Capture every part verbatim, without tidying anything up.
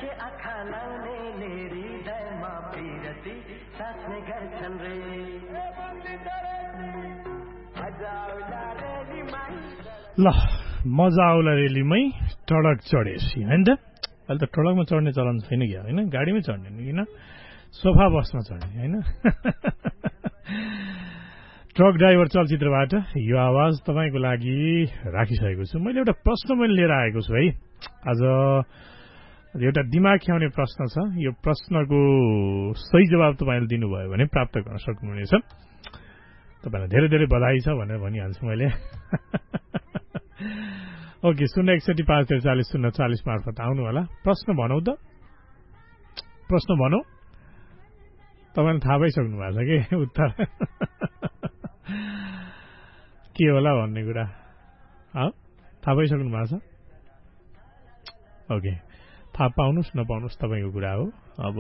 ल मजा आउला रेलीमै टडक चढेसी हैन त अहिले त टडकमा चढ्ने चलन छैन क्या हैन गाडीमै चढ्ने किन सोफा बसमा चढ्ने हैन ट्रक ड्राइभर चलचित्रबाट यो आवाज तपाईको लागि राखिसकेको छु मैले एउटा प्रश्न पनि लिएर आएको छु है आज एउटा दिमाग ख्याउने प्रश्न छ यो प्रश्नको सही जवाब तपाईले दिनुभयो भने प्राप्त गर्न सक्नुहुनेछ तपाईलाई धेरै धेरै बधाई छ भनेर भनिहाल्छु मैले ओके शून्य एकसठी पाँच त्रिचालिस शून्य चालिस मार्फत आउनु होला प्रश्न भनौ त प्रश्न भनौ तपाईले थाहा पाइसक्नु भएको छ कि उत्तर के होला भन्ने कुरा थाहा पाइसक्नु भएको छ ओके थाहा पाउनुस् नपाउनुस् तपाईको कुरा हो अब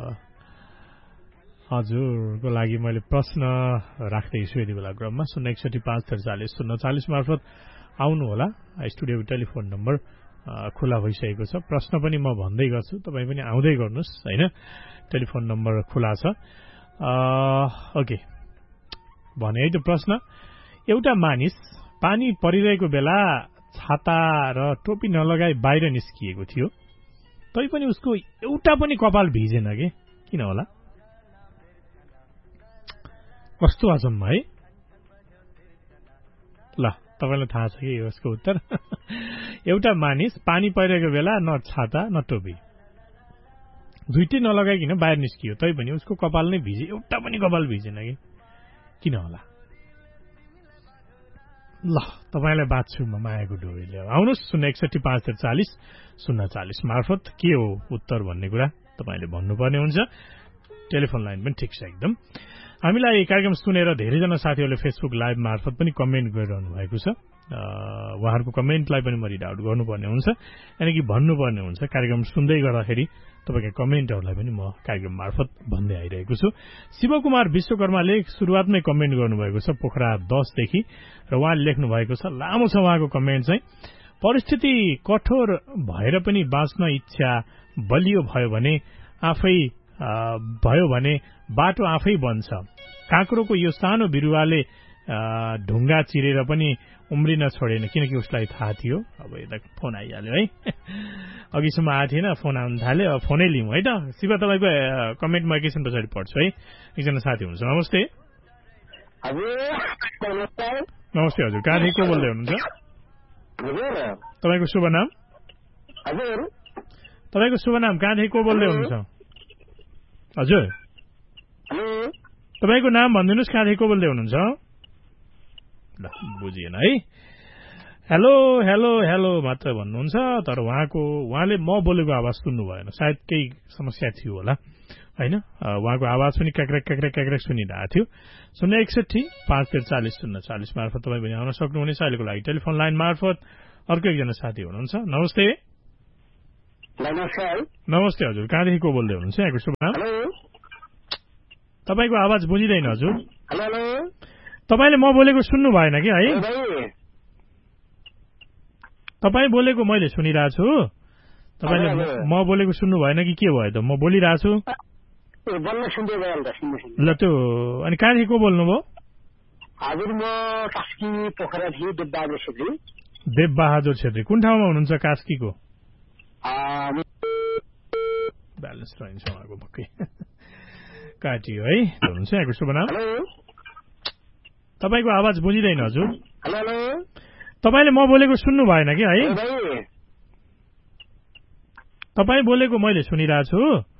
हजुरको लागि मैले प्रश्न राख्दैछु यति बेला क्रममा शून्य एकसठी पाँच त्रिचालिस शून्य चालिस मार्फत आउनु होला स्टुडियोको टेलिफोन नम्बर खुला भइसकेको छ प्रश्न पनि म भन्दै गर्छु तपाई पनि आउँदै गर्नुस् हैन टेलिफोन नम्बर खुला छ ओके भने है त प्रश्न एउटा मानिस पानी परिरहेको बेला छाता र टोपी नलगाई बाहिर निस्किएको थियो तैपनि उसको एउटा पनि कपाल भिजेन के किन होला कस्तो अचम्म है ल तपाईलाई थाहा छ कि यसको उत्तर एउटा मानिस पानी परिरहेको बेला न छाता न टोपी दुईटै नलगाइकिन बाहिर निस्कियो तैपनि उसको कपाल नै भिजे एउटा पनि कपाल भिजेन कि किन होला ल तपाईलाई बाँच्छु म मायाको डोरीले आउनुहोस् शून्य एकसठी पाँच त्रिचालिस शून्य चालिस मार्फत के हो उत्तर भन्ने कुरा तपाईले भन्नुपर्ने हुन्छ टेलिफोन लाइन पनि ठिक छ एकदम हामीलाई कार्यक्रम सुनेर धेरैजना साथीहरूले फेसबुक लाइभ मार्फत पनि कमेन्ट गरिरहनु भएको छ उहाँहरूको कमेन्टलाई पनि म रिड आउट गर्नुपर्ने हुन्छ यानि कि भन्नुपर्ने हुन्छ कार्यक्रम सुन्दै गर्दाखेरि तपाईको कमेन्टहरूलाई पनि म कार्यक्रम मार्फत भन्दै आइरहेको छु शिवकुमार विश्वकर्माले सुरुवातमै कमेन्ट गर्नुभएको छ पोखरा दस देखि र उहाँले लेख्नु भएको छ लामो छ उहाँको कमेन्ट चाहिँ परिस्थिति कठोर भएर पनि बाँच्न इच्छा बलियो भयो भने आफै भयो भने बाटो आफै बन्छ काँक्रोको यो सानो बिरुवाले ढुङ्गा चिरेर पनि उम्रिन छोडेन किनकि उसलाई थाहा थियो अब यता फोन आइहाल्यो है अघिसम्म आएको थिएन फोन आउन थाल्यो अब फोनै लिउँ है त शिव तपाईँको कमेन्ट म एकैछिन पछाडि पढ्छु है एकजना साथी हुनुहुन्छ नमस्ते नमस्ते हजुर कहाँदेखि को बोल्दै हुनुहुन्छ तपाईँको शुभ नाम तपाईँको शुभ नाम कहाँदेखि को बोल्दै हुनुहुन्छ हजुर तपाईको नाम भनिदिनुहोस् कहाँदेखि को बोल्दै हुनुहुन्छ ल बुझिएन है हेलो हेलो हेलो मात्र भन्नुहुन्छ तर उहाँको उहाँले म बोलेको आवाज सुन्नु भएन सायद केही समस्या थियो होला हैन उहाँको आवाज पनि क्याक्रेक क्याक्रेक क्याक्रेक सुनिरहेको थियो शून्य एकसठी पाँच त्रिचालिस शून्य चालिस मार्फत तपाईँ पनि आउन सक्नुहुनेछ अहिलेको लागि टेलिफोन लाइन मार्फत अर्को एकजना साथी हुनुहुन्छ नमस्ते नमस्ते हजुर कहाँदेखि को बोल्दै हुनुहुन्छ यहाँको शुभ नाम तपाईँको आवाज बुझिँदैन हजुर तपाईँले म बोलेको सुन्नु भएन कि है तपाईँ बोलेको मैले सुनिरहेको छु तपाईँले म बोलेको सुन्नु भएन कि के भयो त म बोलिरहेको छु ल त्यो अनि कहाँदेखि को बोल्नुभयो हजुर म कास्की पोखरादेखि देवबहादुर छेत्री देवबहादुर छेत्री कुन ठाउँमा हुनुहुन्छ कास्कीको ब्यालेन्स रहन्छ उहाँको पक्कै काटियो है हुनुहुन्छ यहाँको शुभ नाम तपाईँको आवाज बुझिँदैन हजुर तपाईँले म बोलेको सुन्नु भएन कि है तपाईँ बोलेको मैले सुनिरहेको छु